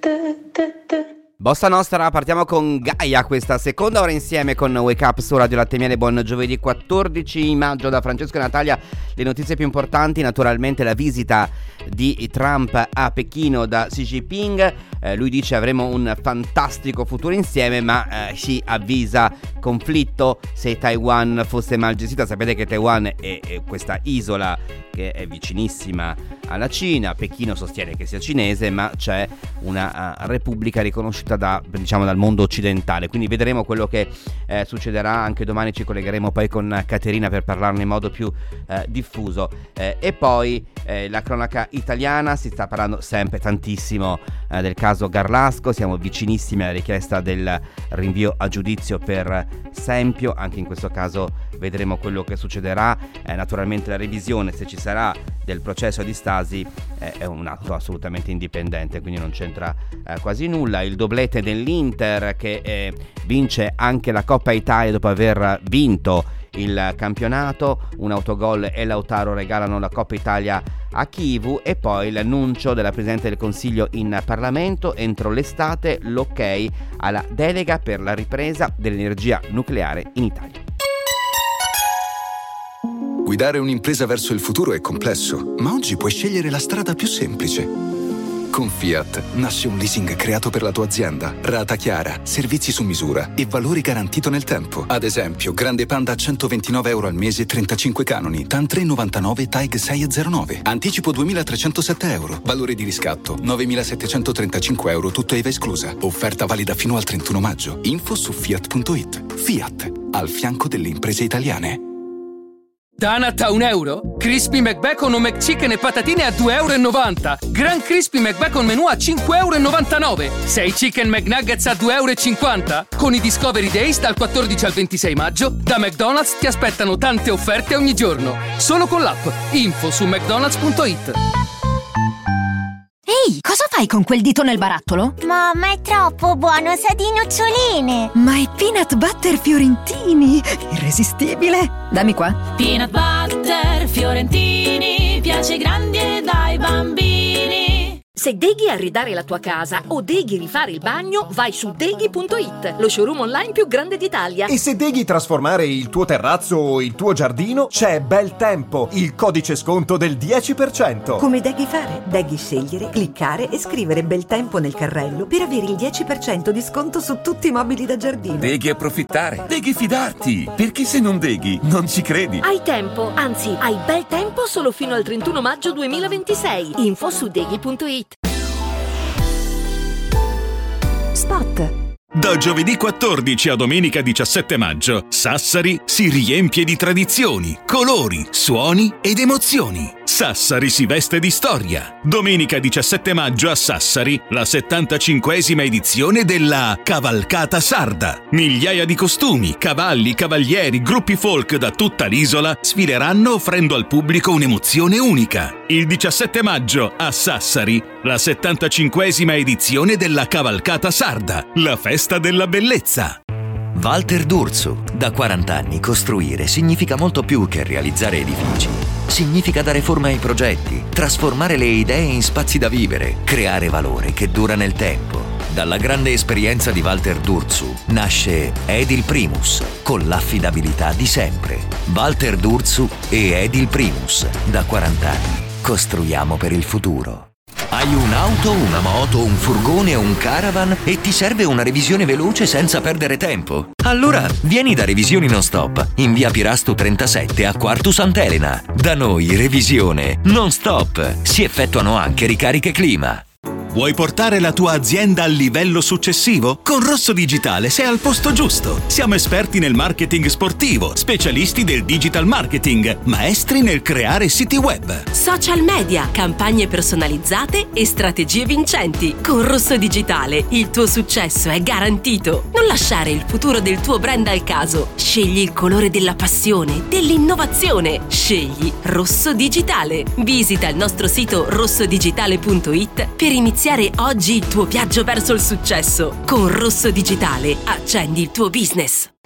Bossa Nostra, partiamo con Gaia, questa seconda ora insieme con Wake Up su Radio Latte Miele. Buon giovedì 14 maggio da Francesco e Natalia. Le notizie più importanti, naturalmente la visita di Trump a Pechino da Xi Jinping. Lui dice avremo un fantastico futuro insieme, ma si avvisa conflitto se Taiwan fosse mal gestita. Sapete che Taiwan è questa isola che è vicinissima alla Cina. Pechino sostiene che sia cinese, ma c'è una repubblica riconosciuta dal mondo occidentale, quindi vedremo quello che succederà. Anche domani ci collegheremo poi con Caterina per parlarne in modo più diffuso, e poi la cronaca italiana. Si sta parlando sempre tantissimo del caso Garlasco, siamo vicinissimi alla richiesta del rinvio a giudizio per Sempio. Anche in questo caso vedremo quello che succederà. Naturalmente la revisione, se ci sarà, del processo di Stasi è un atto assolutamente indipendente, quindi non c'entra quasi nulla. Il doblete dell'Inter che vince anche la Coppa Italia dopo aver vinto il campionato. Un autogol e Lautaro regalano la Coppa Italia a Chivu, e poi l'annuncio della Presidente del Consiglio in Parlamento: entro l'estate l'ok alla delega per la ripresa dell'energia nucleare in Italia. Guidare un'impresa verso il futuro è complesso, ma oggi puoi scegliere la strada più semplice. Con Fiat nasce un leasing creato per la tua azienda. Rata chiara, servizi su misura e valori garantito nel tempo. Ad esempio, Grande Panda a €129 al mese, 35 canoni, TAN 399, TAG 609. Anticipo €2.307. Valore di riscatto €9.735, tutto IVA esclusa. Offerta valida fino al 31 maggio. Info su Fiat.it. Fiat, al fianco delle imprese italiane. Donut a €1, Crispy McBacon o McChicken e patatine a €2,90. Grand Crispy McBacon menù a €5,99. 6 Chicken McNuggets a €2,50. Con i Discovery Days dal 14 al 26 maggio, da McDonald's ti aspettano tante offerte ogni giorno. Solo con l'app. Info su mcdonalds.it. Ehi, cosa fai con quel dito nel barattolo? Mamma, è troppo buono, sa di noccioline. Ma è peanut butter fiorentini, irresistibile. Dammi qua. Peanut butter fiorentini, piace ai grandi e dai bambini. Se deghi arredare la tua casa o deghi rifare il bagno, vai su deghi.it, lo showroom online più grande d'Italia. E se deghi trasformare il tuo terrazzo o il tuo giardino, c'è Bel Tempo, il codice sconto del 10%. Come deghi fare? Deghi scegliere, cliccare e scrivere Bel Tempo nel carrello per avere il 10% di sconto su tutti i mobili da giardino. Deghi approfittare, deghi fidarti, perché se non deghi non ci credi. Hai tempo, anzi hai bel tempo solo fino al 31 maggio 2026. Info su deghi.it. Spot. Da giovedì 14 a domenica 17 maggio, Sassari si riempie di tradizioni, colori, suoni ed emozioni. Sassari si veste di storia. Domenica 17 maggio a Sassari, la 75esima edizione della Cavalcata Sarda. Migliaia di costumi, cavalli, cavalieri, gruppi folk da tutta l'isola sfileranno offrendo al pubblico un'emozione unica. Il 17 maggio a Sassari, la 75esima edizione della Cavalcata Sarda, la festa della bellezza. Walter D'Urso. Da 40 anni costruire significa molto più che realizzare edifici. Significa dare forma ai progetti, trasformare le idee in spazi da vivere, creare valore che dura nel tempo. Dalla grande esperienza di Walter D'Urso nasce Edil Primus, con l'affidabilità di sempre. Walter D'Urso e Edil Primus. Da 40 anni costruiamo per il futuro. Hai un'auto, una moto, un furgone o un caravan e ti serve una revisione veloce senza perdere tempo? Allora vieni da Revisioni Non Stop in via Pirasto 37 a Quartu Sant'Elena. Da noi revisione non stop. Si effettuano anche ricariche clima. Vuoi portare la tua azienda al livello successivo? Con Rosso Digitale sei al posto giusto. Siamo esperti nel marketing sportivo, specialisti del digital marketing, maestri nel creare siti web, social media, campagne personalizzate e strategie vincenti. Con Rosso Digitale il tuo successo è garantito. Non lasciare il futuro del tuo brand al caso. Scegli il colore della passione, dell'innovazione. Scegli Rosso Digitale. Visita il nostro sito rossodigital.it per iniziare oggi il tuo viaggio verso il successo. Con Rosso Digitale accendi il tuo business.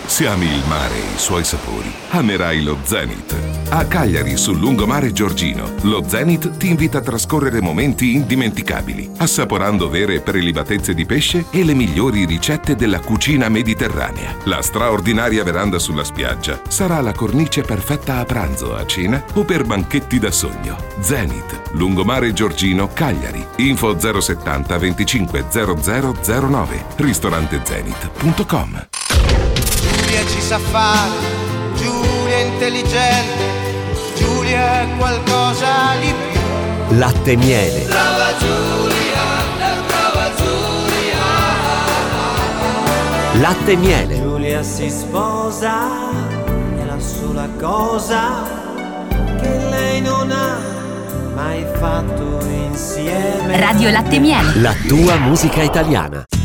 Se ami il mare e i suoi sapori, amerai lo Zenith. A Cagliari, sul lungomare Giorgino, lo Zenith ti invita a trascorrere momenti indimenticabili, assaporando vere prelibatezze di pesce e le migliori ricette della cucina mediterranea. La straordinaria veranda sulla spiaggia sarà la cornice perfetta a pranzo, a cena o per banchetti da sogno. Zenith, lungomare Giorgino, Cagliari. Info 070 25 0009. ristorantezenith.com. Giulia ci sa fare, Giulia è intelligente, Giulia è qualcosa di più. Latte e miele. Brava Giulia, brava Giulia. Latte e miele. Giulia si sposa, è la sola cosa che lei non ha mai fatto insieme. Radio Latte e miele. La tua musica italiana.